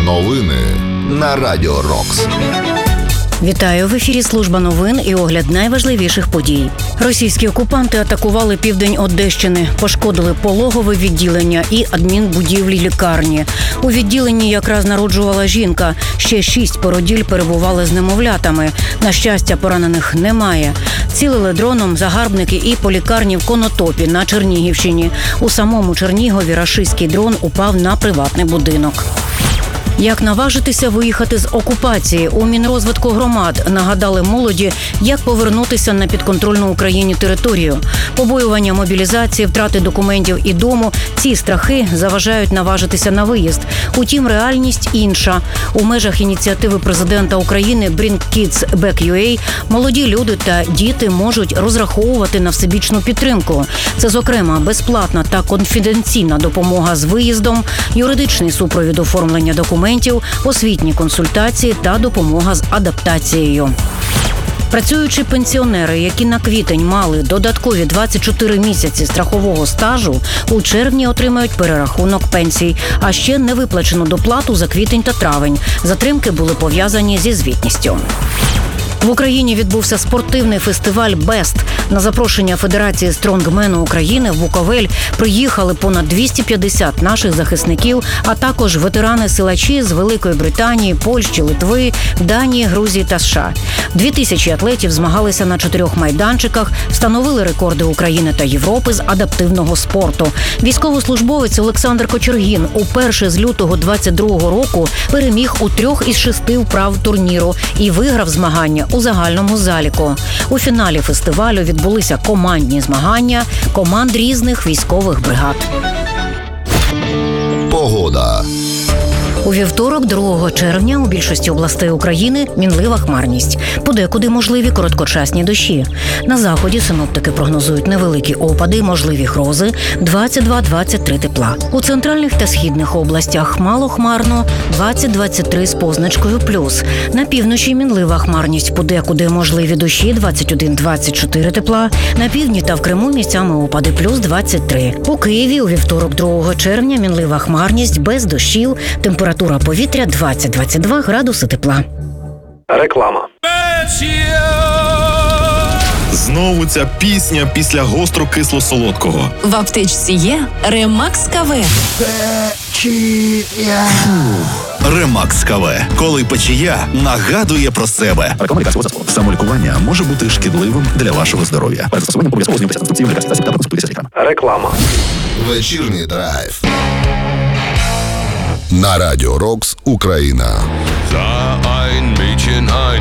Новини на Радіо Рокс. Вітаю! В ефірі служба новин і огляд найважливіших подій. Російські окупанти атакували південь Одещини, пошкодили пологове відділення і адмінбудівлі лікарні. У відділенні якраз народжувала жінка. Ще 6 породіль перебували з немовлятами. На щастя, поранених немає. Цілили дроном загарбники і по лікарні в Конотопі на Чернігівщині. У самому Чернігові рашистський дрон упав на приватний будинок. Як наважитися виїхати з окупації? У Мінрозвитку громад нагадали молоді, як повернутися на підконтрольну Україні територію. Побоювання мобілізації, втрати документів і дому – ці страхи заважають наважитися на виїзд. Утім, реальність інша. У межах ініціативи президента України Bring Kids Back UA молоді люди та діти можуть розраховувати на всебічну підтримку. Це, зокрема, безплатна та конфіденційна допомога з виїздом, юридичний супровід оформлення документів, освітні консультації та допомога з адаптацією. Працюючі пенсіонери, які на квітень мали додаткові 24 місяці страхового стажу, у червні отримають перерахунок пенсій, а ще невиплачену доплату за квітень та травень. Затримки були пов'язані зі звітністю. В Україні відбувся спортивний фестиваль «Бест». На запрошення Федерації стронгмену України в Буковель приїхали понад 250 наших захисників, а також ветерани-силачі з Великої Британії, Польщі, Литви, Данії, Грузії та США. 2000 атлетів змагалися на 4 майданчиках, встановили рекорди України та Європи з адаптивного спорту. Військовослужбовець Олександр Кочергін уперше з лютого 22-го року переміг у 3 із 6 вправ турніру і виграв змагання у загальному заліку. У фіналі фестивалю відбулися командні змагання команд різних військових бригад. Погода. У вівторок, 2 червня, у більшості областей України мінлива хмарність. Подекуди можливі короткочасні дощі. На заході синоптики прогнозують невеликі опади, можливі грози, 22-23 тепла. У центральних та східних областях малохмарно, 20-23 з позначкою плюс. На півночі мінлива хмарність, подекуди можливі дощі, 21-24 тепла. На півдні та в Криму місцями опади, плюс 23. У Києві у вівторок, 2 червня, мінлива хмарність, без дощів, температура повітря 20-22 градуси тепла. Реклама. Знову ця пісня після гостро-кисло-солодкого. В аптечці є Ремакс КВ. Ремакс КВ. Коли печія нагадує про себе. Реклама лікарського засобу. Самолікування може бути шкідливим для вашого здоров'я. Перед застосуванням обов'язково ознайомтеся з інструкцією лікарських засобів та проконсультуйтеся з лікарем. Реклама. Вечірній драйв. На Радіо Рокс Україна. Sah ein Mädchen